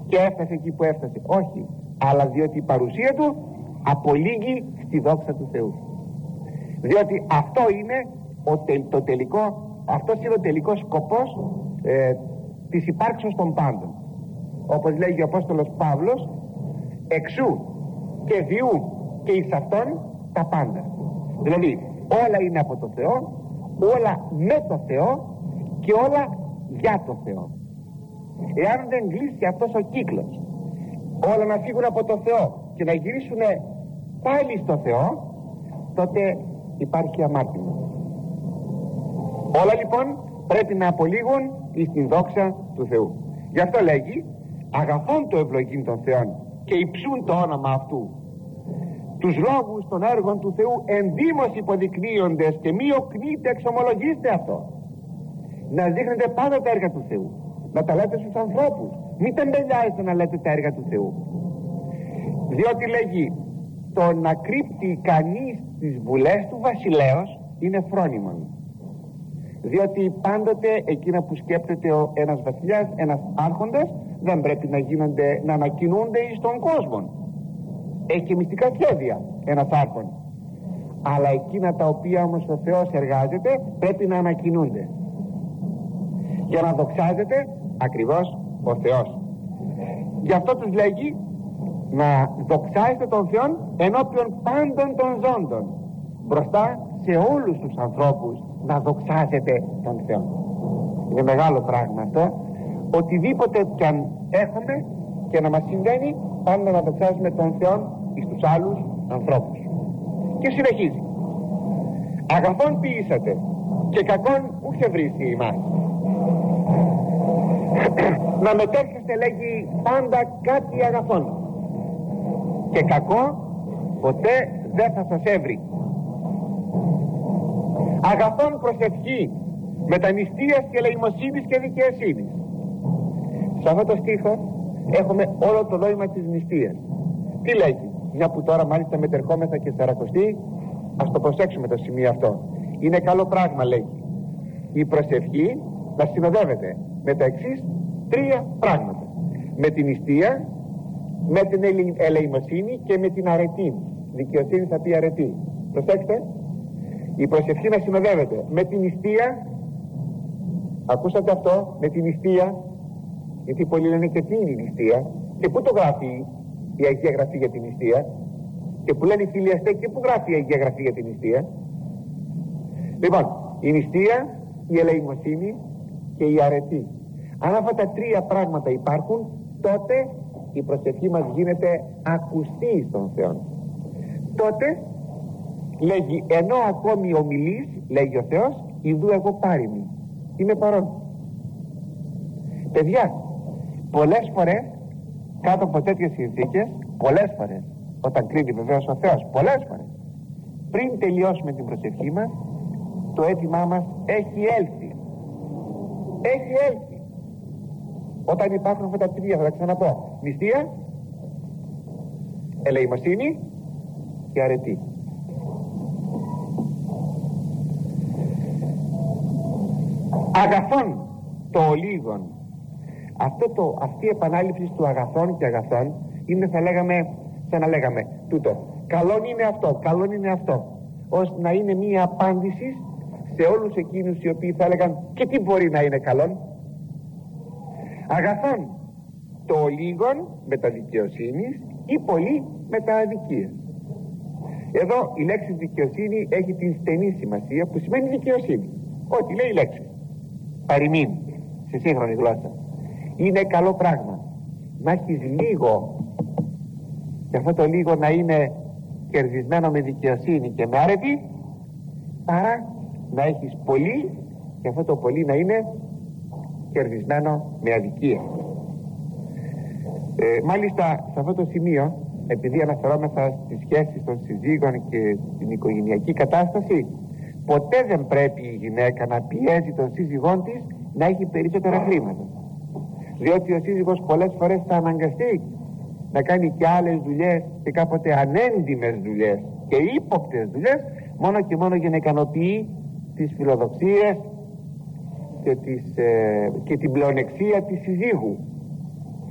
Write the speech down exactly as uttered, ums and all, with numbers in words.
και έφτασε εκεί που έφτασε. Όχι, αλλά διότι η παρουσία του απολύγει στη δόξα του Θεού. Διότι αυτό είναι ο τε, το τελικό, αυτός είναι ο τελικός σκοπός ε, της υπάρξεως των πάντων. Όπως λέγει ο Απόστολος Παύλος, εξού και διού και εις αυτόν τα πάντα. Δηλαδή όλα είναι από το Θεό, όλα με το Θεό και όλα για το Θεό. Εάν δεν κλείσει αυτός ο κύκλος, όλα να φύγουν από το Θεό και να γυρίσουν πάλι στο Θεό, τότε υπάρχει αμάρτημα. Όλα λοιπόν πρέπει να απολύγουν εις την δόξα του Θεού. Γι' αυτό λέγει, αγαθών το ευλογήν των Θεών και υψούν το όνομα αυτού. Τους λόγους των έργων του Θεού ενδήμως υποδεικνύοντες και μη οκνείτε εξομολογήστε αυτό. Να δείχνετε πάντα τα έργα του Θεού, να τα λέτε στους ανθρώπους, μην τεμπελιάζετε να λέτε τα έργα του Θεού. Διότι λέγει, το να κρύπτει κανείς τις βουλές του βασιλέως είναι φρόνιμον. Διότι πάντοτε εκείνα που σκέπτεται ο ένας βασιλιάς, ένας άρχοντας, δεν πρέπει να γίνονται, να ανακοινούνται εις τον κόσμο. Έχει και μυστικά σχέδια ένας άρχον. Αλλά εκείνα τα οποία όμως ο Θεός εργάζεται πρέπει να ανακοινούνται, για να δοξάζεται ακριβώς ο Θεός. Γι' αυτό τους λέγει να δοξάζετε τον Θεό ενώπιον πάντων των ζώντων, μπροστά σε όλους τους ανθρώπους να δοξάζετε τον Θεό. Είναι μεγάλο πράγμα αυτό. Οτιδήποτε κι αν έχουμε και να μας συμβαίνει, πάντα να δοξάζουμε τον Θεό εις τους άλλους ανθρώπους. Και συνεχίζει, αγαθόν ποιήσατε και κακόν ούχε βρίστη ημάς. Να μετέρχεστε, λέγει, πάντα κάτι αγαθόν, και κακό ποτέ δεν θα σας έβρει. Αγαθόν προσευχή μετανηστείας και ελεημοσύνης και δικαιοσύνης. Σε αυτό το στίχο έχουμε όλο το νόημα της νηστείας. Τι λέγει? Μια που τώρα μάλιστα μετερχόμεθα και σαρακοστή, ας το προσέξουμε το σημείο αυτό. Είναι καλό πράγμα, λέγει, η προσευχή να συνοδεύεται με τα εξής τρία πράγματα: με την νηστεία, με την ελεημοσύνη και με την αρετή. Δικαιοσύνη θα πει αρετή. Προσέξτε, η προσευχή να συνοδεύεται με την νηστεία. Ακούσατε αυτό, με την νηστεία? Γιατί πολλοί λένε, και τι είναι η νηστεία, και πού το γράφει η Αγία Γραφή για την νηστεία, και που λένε οι φιλιαστέ, και πού γράφει η Αγία Γραφή για την νηστεία. Λοιπόν, η νηστεία, η ελεημοσύνη και η αρετή. Αν αυτά τα τρία πράγματα υπάρχουν, τότε η προσευχή μας γίνεται ακουστή στον Θεό. Τότε λέγει, ενώ ακόμη ομιλείς, λέγει ο Θεός, ιδού εγώ πάρημι, είμαι παρόν. Παιδιά, πολλές φορές κάτω από τέτοιες συνθήκες, πολλές φορές, όταν κρίνει βεβαίως ο Θεός, πολλές φορές πριν τελειώσουμε την προσευχή μας, το αίτημά μας έχει έλθει. Έχει έλθει. Όταν υπάρχουν αυτά τα τρία, θα τα ξαναπώ: νηστεία, ελεημοσύνη και αρετή. Αγαθών το ολίγον. Αυτό το, αυτή η επανάληψη του αγαθών και αγαθών είναι, θα λέγαμε, σαν να λέγαμε τούτο, καλόν είναι αυτό, καλόν είναι αυτό, ώστε να είναι μία απάντηση σε όλους εκείνους οι οποίοι θα έλεγαν, και τι μπορεί να είναι καλόν. Αγαθών το ολίγον με τα δικαιοσύνης ή πολύ με τα αδικίας. Εδώ η λέξη δικαιοσύνη έχει την στενή σημασία που σημαίνει δικαιοσύνη. Ό,τι λέει η λέξη παροιμήν σε σύγχρονη γλώσσα. Είναι καλό πράγμα να έχεις λίγο, και αυτό το λίγο να είναι κερδισμένο με δικαιοσύνη και με άρετη, παρά να έχεις πολύ και αυτό το πολύ να είναι κερδισμένο με αδικία. ε, Μάλιστα σε αυτό το σημείο, επειδή αναφερόμεθα στις σχέσεις των συζύγων και την οικογενειακή κατάσταση, ποτέ δεν πρέπει η γυναίκα να πιέζει τον σύζυγόν της να έχει περισσότερα χρήματα, διότι ο σύζυγος πολλές φορές θα αναγκαστεί να κάνει και άλλες δουλειές και κάποτε ανέντιμες δουλειές και ύποπτες δουλειές, μόνο και μόνο για να ικανοποιεί τις φιλοδοξίες και, τις, ε, και την πλεονεξία της συζύγου.